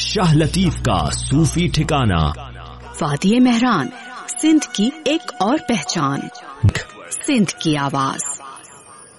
शाह लतीफ का सूफी ठिकाना। वादी मेहरान, सिंध की एक और पहचान, सिंध की आवाज।